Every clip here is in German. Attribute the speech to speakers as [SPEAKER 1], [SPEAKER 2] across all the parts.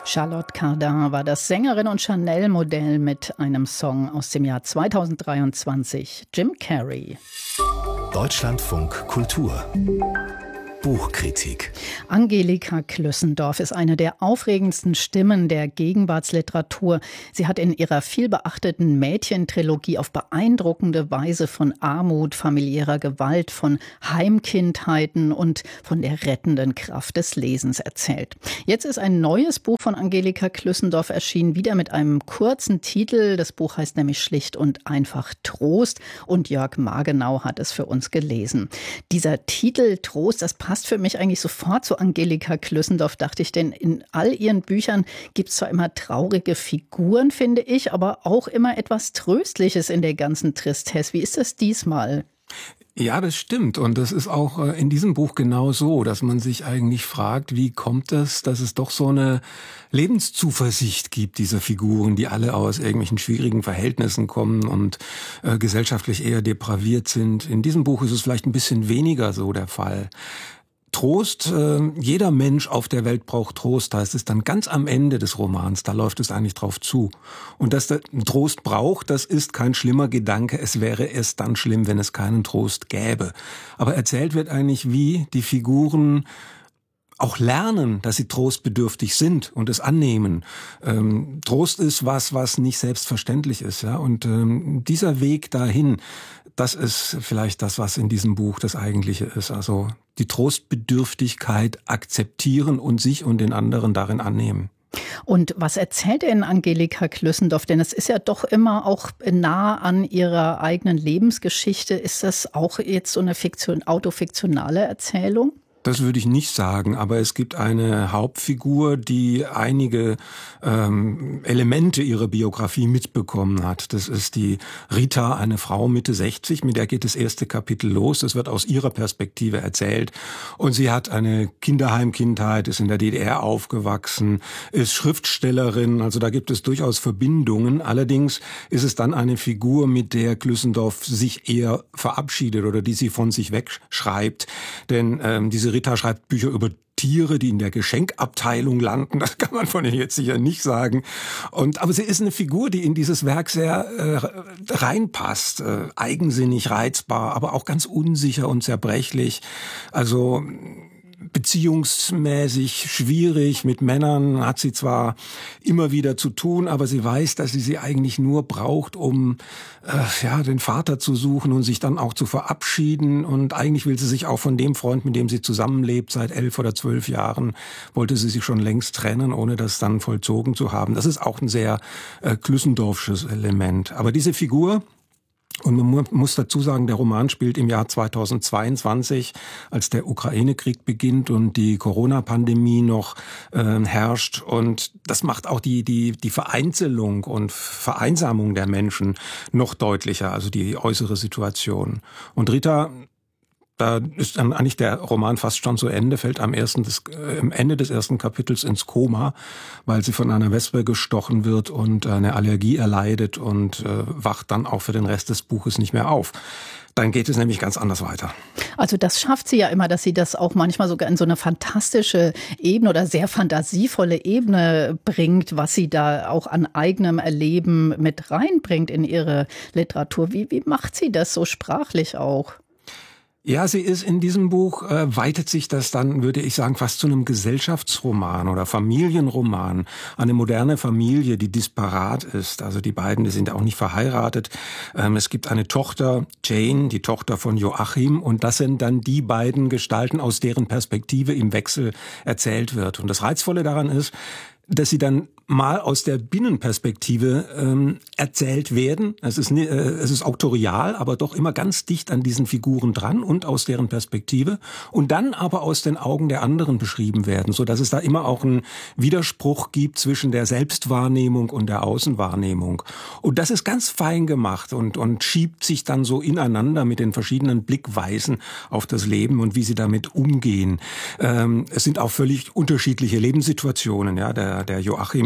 [SPEAKER 1] Charlotte Cardin war das Sängerin und Chanel-Modell mit einem Song aus dem Jahr 2023, Jim Carrey.
[SPEAKER 2] Deutschlandfunk Kultur. Buchkritik.
[SPEAKER 1] Angelika Klüssendorf ist eine der aufregendsten Stimmen der Gegenwartsliteratur. Sie hat in ihrer vielbeachteten Mädchentrilogie auf beeindruckende Weise von Armut, familiärer Gewalt, von Heimkindheiten und von der rettenden Kraft des Lesens erzählt. Jetzt ist ein neues Buch von Angelika Klüssendorf erschienen, wieder mit einem kurzen Titel. Das Buch heißt nämlich schlicht und einfach Trost und Jörg Margenau hat es für uns gelesen. Dieser Titel Trost, das passt für mich eigentlich sofort zu Angelika Klüssendorf, dachte ich, denn in all ihren Büchern gibt es zwar immer traurige Figuren, finde ich, aber auch immer etwas Tröstliches in der ganzen Tristesse. Wie ist das diesmal?
[SPEAKER 3] Ja, das stimmt. Und das ist auch in diesem Buch genau so, dass man sich eigentlich fragt, wie kommt es, dass es doch so eine Lebenszuversicht gibt, dieser Figuren, die alle aus irgendwelchen schwierigen Verhältnissen kommen und gesellschaftlich eher depraviert sind. In diesem Buch ist es vielleicht ein bisschen weniger so der Fall. Trost, jeder Mensch auf der Welt braucht Trost, heißt es dann ganz am Ende des Romans, da läuft es eigentlich drauf zu. Und dass der Trost braucht, das ist kein schlimmer Gedanke, es wäre erst dann schlimm, wenn es keinen Trost gäbe. Aber erzählt wird eigentlich, wie die Figuren auch lernen, dass sie trostbedürftig sind und es annehmen. Trost ist was nicht selbstverständlich ist, ja. Und dieser Weg dahin, das ist vielleicht das, was in diesem Buch das Eigentliche ist. Also die Trostbedürftigkeit akzeptieren und sich und den anderen darin annehmen.
[SPEAKER 1] Und was erzählt denn Angelika Klüssendorf? Denn es ist ja doch immer auch nah an ihrer eigenen Lebensgeschichte. Ist das auch jetzt so eine autofiktionale Erzählung?
[SPEAKER 3] Das würde ich nicht sagen, aber es gibt eine Hauptfigur, die einige Elemente ihrer Biografie mitbekommen hat. Das ist die Rita, eine Frau Mitte 60, mit der geht das erste Kapitel los. Das wird aus ihrer Perspektive erzählt. Und sie hat eine Kinderheimkindheit, ist in der DDR aufgewachsen, ist Schriftstellerin, also da gibt es durchaus Verbindungen. Allerdings ist es dann eine Figur, mit der Klüssendorf sich eher verabschiedet oder die sie von sich wegschreibt. Denn diese Rita schreibt Bücher über Tiere, die in der Geschenkabteilung landen. Das kann man von ihr jetzt sicher nicht sagen. Aber sie ist eine Figur, die in dieses Werk sehr reinpasst. Eigensinnig, reizbar, aber auch ganz unsicher und zerbrechlich. Also beziehungsmäßig schwierig. Mit Männern hat sie zwar immer wieder zu tun, aber sie weiß, dass sie eigentlich nur braucht, um den Vater zu suchen und sich dann auch zu verabschieden. Und eigentlich will sie sich auch von dem Freund, mit dem sie zusammenlebt, seit 11 oder 12 Jahren, wollte sie sich schon längst trennen, ohne das dann vollzogen zu haben. Das ist auch ein sehr Klüssendorfsches Element. Aber diese Figur, und man muss dazu sagen, der Roman spielt im Jahr 2022, als der Ukraine-Krieg beginnt und die Corona-Pandemie noch herrscht. Und das macht auch die Vereinzelung und Vereinsamung der Menschen noch deutlicher, also die äußere Situation. Und Rita, da ist dann eigentlich der Roman fast schon zu Ende, fällt am Ende des ersten Kapitels ins Koma, weil sie von einer Wespe gestochen wird und eine Allergie erleidet und wacht dann auch für den Rest des Buches nicht mehr auf. Dann geht es nämlich ganz anders weiter.
[SPEAKER 1] Also das schafft sie ja immer, dass sie das auch manchmal sogar in so eine fantastische Ebene oder sehr fantasievolle Ebene bringt, was sie da auch an eigenem Erleben mit reinbringt in ihre Literatur. Wie macht sie das so sprachlich auch?
[SPEAKER 3] Ja, sie ist in diesem Buch, weitet sich das dann, würde ich sagen, fast zu einem Gesellschaftsroman oder Familienroman. Eine moderne Familie, die disparat ist. Also die beiden, die sind auch nicht verheiratet. Es gibt eine Tochter, Jane, die Tochter von Joachim. Und das sind dann die beiden Gestalten, aus deren Perspektive im Wechsel erzählt wird. Und das Reizvolle daran ist, dass sie dann mal aus der Binnenperspektive erzählt werden. Es ist autorial, aber doch immer ganz dicht an diesen Figuren dran und aus deren Perspektive. Und dann aber aus den Augen der anderen beschrieben werden, so dass es da immer auch einen Widerspruch gibt zwischen der Selbstwahrnehmung und der Außenwahrnehmung. Und das ist ganz fein gemacht und schiebt sich dann so ineinander mit den verschiedenen Blickweisen auf das Leben und wie sie damit umgehen. Es sind auch völlig unterschiedliche Lebenssituationen. Ja, der Joachim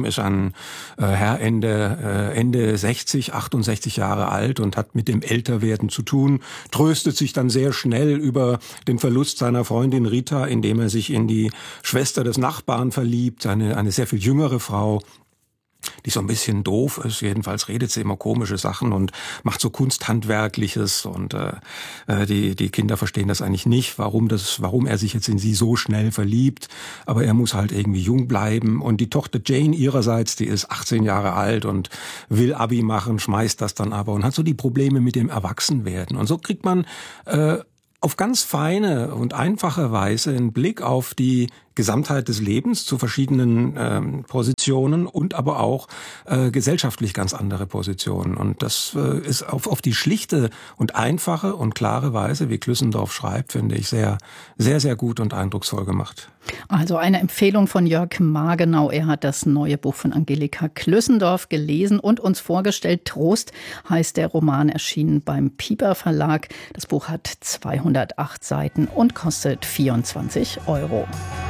[SPEAKER 3] ist ein Herr Ende 60, 68 Jahre alt und hat mit dem Älterwerden zu tun, tröstet sich dann sehr schnell über den Verlust seiner Freundin Rita, indem er sich in die Schwester des Nachbarn verliebt, eine sehr viel jüngere Frau, die so ein bisschen doof ist. Jedenfalls redet sie immer komische Sachen und macht so Kunsthandwerkliches und die Kinder verstehen das eigentlich nicht, warum er sich jetzt in sie so schnell verliebt. Aber er muss halt irgendwie jung bleiben. Und die Tochter Jane ihrerseits, die ist 18 Jahre alt und will Abi machen, schmeißt das dann aber und hat so die Probleme mit dem Erwachsenwerden. Und so kriegt man auf ganz feine und einfache Weise einen Blick auf die Gesamtheit des Lebens zu verschiedenen Positionen und aber auch gesellschaftlich ganz andere Positionen. Und das ist auf die schlichte und einfache und klare Weise, wie Klüssendorf schreibt, finde ich sehr, sehr, sehr gut und eindrucksvoll gemacht.
[SPEAKER 1] Also eine Empfehlung von Jörg Margenau. Er hat das neue Buch von Angelika Klüssendorf gelesen und uns vorgestellt. Trost heißt der Roman, erschienen beim Piper Verlag. Das Buch hat 208 Seiten und kostet 24 €.